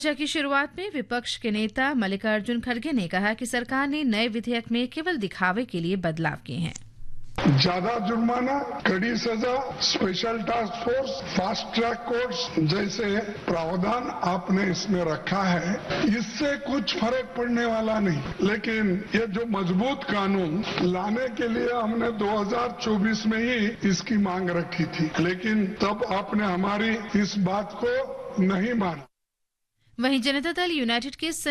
चर्चा की शुरुआत में विपक्ष के नेता मल्लिकार्जुन खड़गे ने कहा कि सरकार ने नए विधेयक में केवल दिखावे के लिए बदलाव किए हैं। ज्यादा जुर्माना, कड़ी सजा, special task force, fast track courts जैसे प्रावधान आपने इसमें रखा है, इससे कुछ फर्क पड़ने वाला नहीं। लेकिन ये जो मजबूत कानून लाने के लिए हमने 2024 में ही इसकी मांग रखी थी, लेकिन तब आपने हमारी इस बात को नहीं माना। वहीं जनता दल यूनाइटेड के